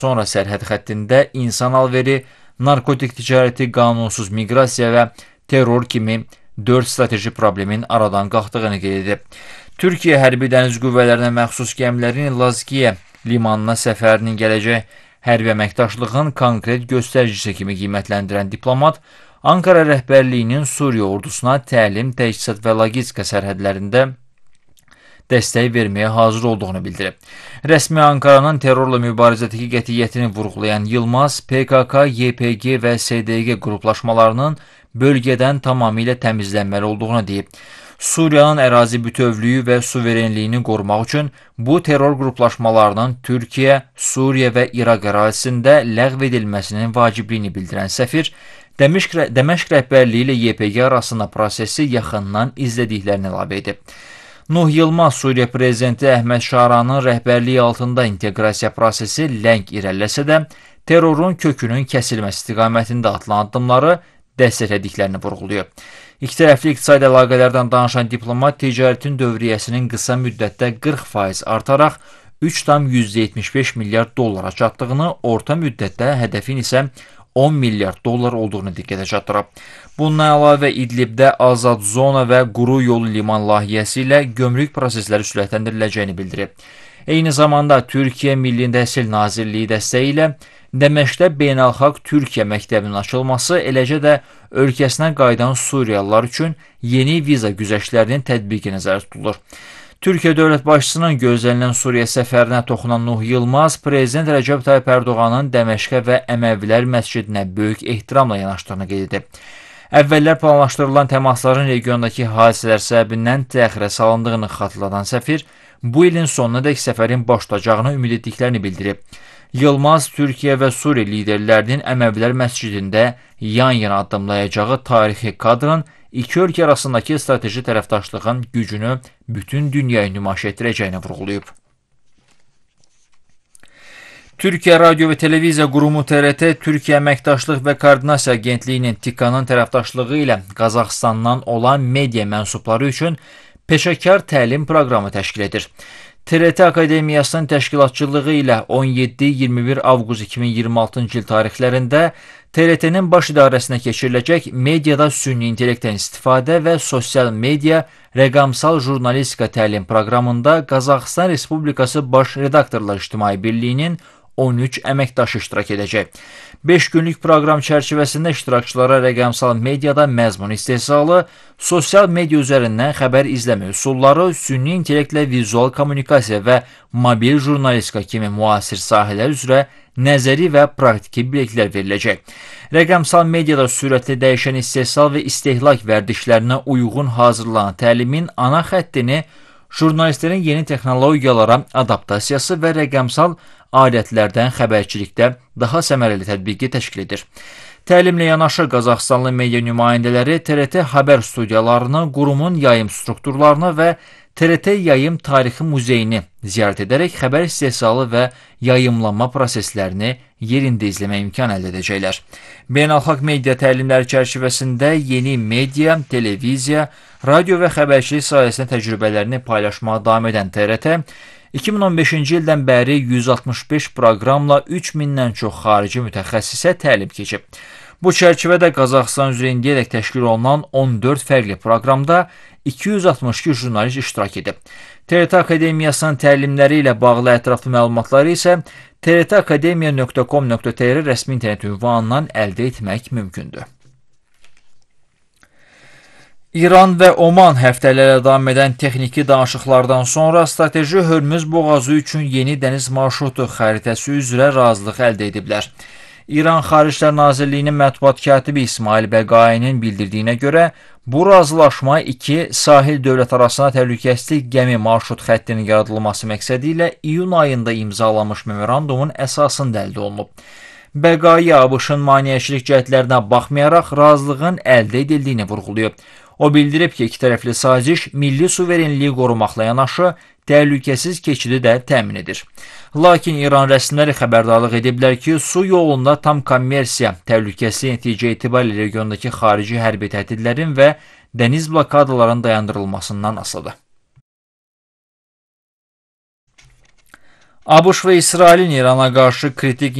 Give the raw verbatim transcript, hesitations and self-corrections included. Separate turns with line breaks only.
sonra sərhəd xəttində insan alveri, narkotik ticarəti, qanunsuz miqrasiya və terror kimi dörd strateji problemin aradan qalxdığını qeyd edib. Türkiyə hərbi dəniz qüvvələrinə məxsus gəmilərin Lazkiyə limanına səfərinin gələcək hərbi əməkdaşlığın konkret göstəricisi kimi qiymətləndirən diplomat, Ankara rəhbərliyinin Suriya ordusuna təlim, təchizat və logistika sərhədlərində dəstək verməyə hazır olduğunu bildirib. Rəsmi Ankaranın terrorla mübarizədəki qətiyyətini vurğulayan Yılmaz, P K K, Y P G və S D G qruplaşmalarının bölgədən tamamilə təmizlənməli olduğunu deyib. Suriyanın ərazi bütövlüyü və suverenliyini qorumaq üçün bu terror qruplaşmalarının Türkiyə, Suriya və İraq ərazisində ləğv edilməsinin vacibliyini bildirən səfir, Dəməşq, Dəməşq rəhbərliyi ilə Y P G arasında prosesi yaxından izlədiklərini əlavə edib. Nuh Yılmaz, Suriya prezidenti Əhməd Şaranın rəhbərliyi altında inteqrasiya prosesi ləng irəliləsə də, terrorun kökünün kəsilməsi istiqamətində atılan addımları dəstəklədiklərini vurğulayıb. İkitərəfli iqtisadi əlaqələrdən danışan diplomat ticarətin dövriyyəsinin qısa müddətdə qırx faiz artaraq üç tam yetmiş beş milyard dollara çatdığını, orta müddətdə hədəfin isə on milyard dollar olduğunu diqqətə çatdırıb. Bundan əlavə İdlibdə azad zona və quru yolu liman layihəsi ilə gömrük prosesləri sürətləndiriləcəyini bildirib. Eyni zamanda Türkiyə Milli Təhsil Nazirliyi dəstəyi ilə Dəməşqdə beynəlxalq Türkiyə məktəbinin açılması, eləcə də ölkəsinə qayıdan Suriyalılar üçün yeni viza güzəştlərinin tətbiqi nəzərdə tutulur. Türkiyə dövlət başçısının gözlənilən Suriya səfərinə toxunan Nuh Yılmaz, Prezident Rəcəb Tayyip Ərdoğanın Dəməşqə və Əməvilər məscidinə böyük ehtiramla yanaşdığını qeyd edib. Əvvəllər planlaşdırılan təmasların regiondakı hadisələr səbəbindən təxirə salındığını xatırladan səfir, bu ilin sonunadək səfərin baş tutacağını ümid etdiklərini bildirib. Yılmaz, Türkiyə və Suriya liderlərinin Əməvilər məscidində yan-yana addımlayacağı tarixi kadrın iki ölkə arasındakı strateji tərəfdaşlığın gücünü bütün dünyaya nümayiş etdirəcəyini vurğulayıb. Türkiyə Radio və Televiziya Qurumu T R T, Türkiyə Əməkdaşlıq və Koordinasiya Agentliyinin TİKA-nın tərəfdaşlığı ilə Qazaxıstandan olan media mənsubları üçün peşəkar təlim proqramı təşkil edir. T R T Akademiyasının təşkilatçılığı ilə on yeddi iyirmi bir avqust iki min iyirmi altıncı il tarixlərində T R T-nin baş idarəsinə keçiriləcək mediada süni intellektdən istifadə və sosial media rəqəmsal jurnalistika təlim proqramında Qazaxıstan Respublikası Baş Redaktorlar İctimai Birliyinin on üç əməkdaşı iştirak edəcək. beş günlük proqram çərçivəsində iştirakçılara rəqəmsal mediada məzmun istehsalı, sosial media üzərindən xəbər izləmə üsulları, süni intellektlə vizual kommunikasiya və mobil jurnalistika kimi müasir sahələr üzrə nəzəri və praktiki biliklər veriləcək. Rəqəmsal mediada sürətli dəyişən istehsal və istehlak vərdişlərinə uyğun hazırlanan təlimin ana xəttini jurnalistlərin yeni texnologiyalara adaptasiyası və rəqəmsal alətlərdən xəbərçilikdə daha səmərəli tətbiqi təşkil edir. Təlimlə yanaşı Qazaxıstanlı media nümayəndələri T R T xəbər studiyalarını, qurumun yayım strukturlarını və T R T Yayım Tarixi Muzeyini ziyarət edərək xəbər istehsalı və yayımlanma proseslərini yerində izləmə imkan əldə edəcəklər. Beynəlxalq media təlimləri çərçivəsində yeni media, televiziya, radio və xəbərçilik sahəsində təcrübələrini paylaşmağa davam edən T R T, iki min on beşinci ildən bəri yüz altmış beş proqramla üç mindən çox xarici mütəxəssisə təlim keçib. Bu çərçivədə Qazaxıstan üzrə indiyədək təşkil olunan on dörd fərqli proqramda iki yüz altmış iki jurnalist iştirak edib. T R T Akademiyasının təlimləri ilə bağlı ətraflı məlumatları isə t r t akademiya nöqtə com nöqtə t r rəsmi internet ünvanından əldə etmək mümkündür. İran və Oman həftələrlə davam edən texniki danışıqlardan sonra strateji Hörmüz boğazı üçün yeni dəniz marşrutu xəritəsi üzrə razılıq əldə ediblər. İran Xariclər Nazirliyinin mətbuat katibi İsmail Bəqainin bildirdiyinə görə, bu razılaşma iki sahil dövlət arasına təhlükəsizlik gəmi marşrut xəttinin yaradılması məqsədi ilə iyun ayında imzalanmış memorandumun əsasında əldə olunub. Bəqai ABŞ-ın maneəçilik cəhətlərinə baxmayaraq razılığın əldə edildiyini vurğulayıb. O bildirib ki, iki tərəfli saziş milli suverenliyi qorumaqla yanaşı təhlükəsiz keçidi də təmin edir. Lakin İran rəsmiləri xəbərdarlıq ediblər ki, su yolunda tam kommersiya təhlükəsizlik nəticə etibarilə regiondakı xarici hərbi təhdidlərin və dəniz blokadaların dayandırılmasından asılıdır. ABŞ və İsrailin İrana qarşı kritik